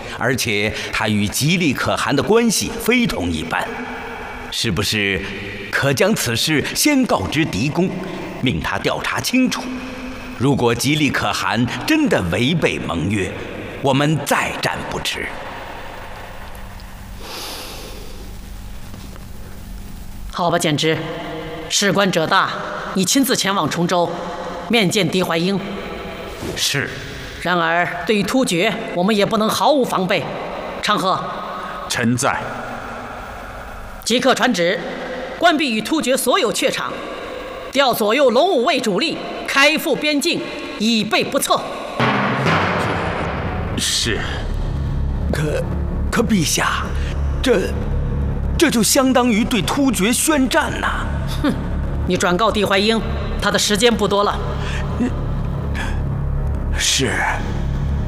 而且他与吉利可汗的关系非同一般，是不是可将此事先告知狄公，命他调查清楚？如果吉利可汗真的违背盟约，我们再战不迟。 好吧，简之，事关者大，你亲自前往崇州，面见狄怀英。 是。 然而，对于突厥，我们也不能毫无防备。昌贺， 臣在。 即刻传旨，关闭与突厥所有榷场，调左右龙武卫主力，开赴边境，以备不测。 是。 可陛下，这就相当于对突厥宣战呐！ 哼，你转告狄怀英，他的时间不多了。 是。